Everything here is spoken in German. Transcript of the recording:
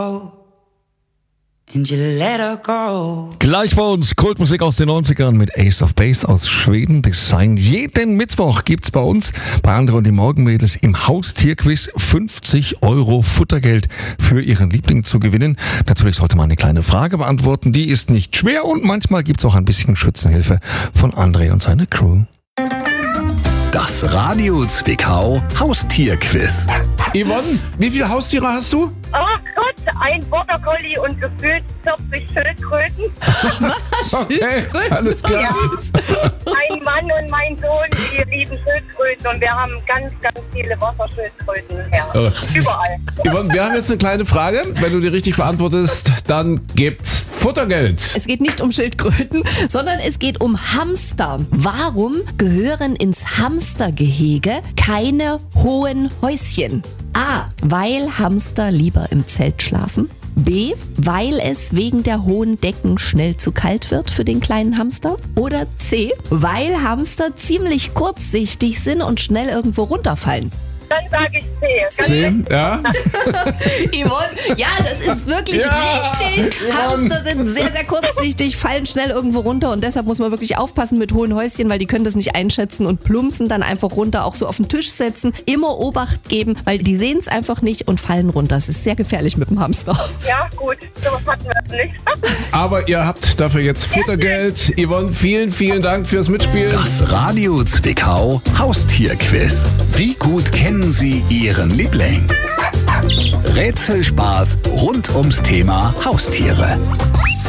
And you let her go. Gleich bei uns Kultmusik aus den 90ern mit Ace of Base aus Schweden. Design. Jeden Mittwoch gibt's bei uns bei Andre und die Morgenmädels im Haustierquiz 50 € Futtergeld für ihren Liebling zu gewinnen. Natürlich sollte man eine kleine Frage beantworten. Die ist nicht schwer und manchmal gibt's auch ein bisschen Schützenhilfe von Andre und seiner Crew. Das Radio Zwickau Haustierquiz. Yvonne, wie viele Haustiere hast du? Ach Gott, ein Border Collie und gefühlt 40 Schildkröten. Okay, alles klar. Ja. Mein Mann und mein Sohn, die lieben Schildkröten und wir haben ganz, ganz viele Wasserschildkröten. Ja. Überall. Yvonne, wir haben jetzt eine kleine Frage. Wenn du die richtig beantwortest, dann gibt's Futtergeld. Es geht nicht um Schildkröten, sondern es geht um Hamster. Warum gehören ins Hamstergehege keine hohen Häuschen? A. Weil Hamster lieber im Zelt schlafen. B. Weil es wegen der hohen Decken schnell zu kalt wird für den kleinen Hamster. Oder C. Weil Hamster ziemlich kurzsichtig sind und schnell irgendwo runterfallen. Dann sage ich C. C, ja? Yvonne, ja, das ist wirklich richtig. Hamster sind sehr, sehr kurzsichtig, fallen schnell irgendwo runter und deshalb muss man wirklich aufpassen mit hohen Häuschen, weil die können das nicht einschätzen und plumpsen dann einfach runter, auch so auf den Tisch setzen. Immer Obacht geben, weil die sehen es einfach nicht und fallen runter. Es ist sehr gefährlich mit dem Hamster. Ja, gut, sowas hatten wir nicht. Aber ihr habt dafür jetzt Futtergeld. Yvonne, vielen, vielen Dank fürs Mitspielen. Das Radio Zwickau Haustierquiz. Wie gut kennen Sie Ihren Liebling? Rätselspaß rund ums Thema Haustiere.